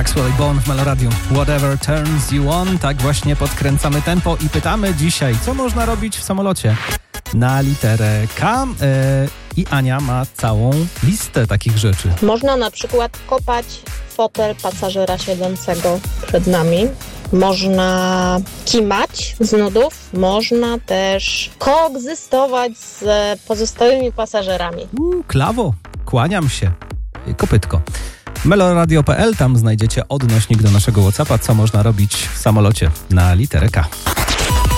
Maxwell i Bone w Meloradiu. Whatever turns you on. Tak właśnie podkręcamy tempo i pytamy dzisiaj, co można robić w samolocie na literę K. I Ania ma całą listę takich rzeczy. Można na przykład kopać fotel pasażera siedzącego przed nami. Można kimać z nudów. Można też koegzystować z pozostałymi pasażerami. Klawo, kłaniam się. Kopytko. Meloradio.pl, tam znajdziecie odnośnik do naszego WhatsAppa, co można robić w samolocie na literę K.